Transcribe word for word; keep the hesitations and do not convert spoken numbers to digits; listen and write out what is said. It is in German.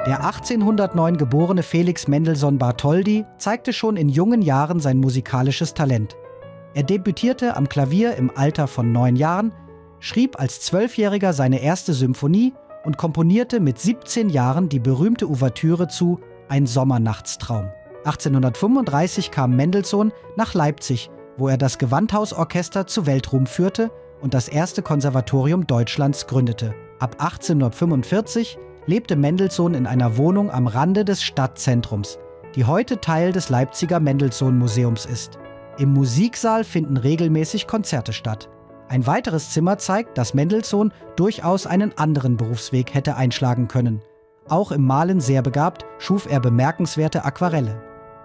Der achtzehnhundertneun geborene Felix Mendelssohn Bartholdy zeigte schon in jungen Jahren sein musikalisches Talent. Er debütierte am Klavier im Alter von neun Jahren, schrieb als Zwölfjähriger seine erste Symphonie und komponierte mit siebzehn Jahren die berühmte Ouvertüre zu Ein Sommernachtstraum. achtzehnhundertfünfunddreißig kam Mendelssohn nach Leipzig, wo er das Gewandhausorchester zu Weltruhm führte und das erste Konservatorium Deutschlands gründete. Ab achtzehnhundertfünfundvierzig lebte Mendelssohn in einer Wohnung am Rande des Stadtzentrums, die heute Teil des Leipziger Mendelssohn-Museums ist. Im Musiksaal finden regelmäßig Konzerte statt. Ein weiteres Zimmer zeigt, dass Mendelssohn durchaus einen anderen Berufsweg hätte einschlagen können. Auch im Malen sehr begabt, schuf er bemerkenswerte Aquarelle.